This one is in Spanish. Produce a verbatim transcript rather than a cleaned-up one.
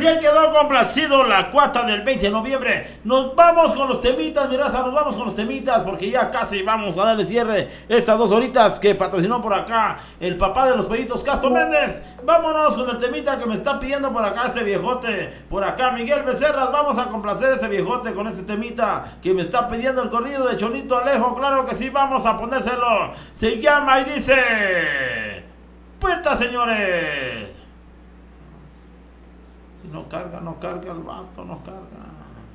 sí quedó complacido la cuata del veinte de noviembre. Nos vamos con los temitas, mi raza, nos vamos con los temitas porque ya casi vamos a darle cierre estas dos horitas que patrocinó por acá el papá de los pollitos, Castro Méndez. Vámonos con el temita que me está pidiendo por acá este viejote. Por acá Miguel Becerras, vamos a complacer a ese viejote con este temita que me está pidiendo el corrido de Cholito Alejo. Claro que sí, vamos a ponérselo. Se llama y dice... ¡Puerta, señores! No carga, no carga el vato, no carga.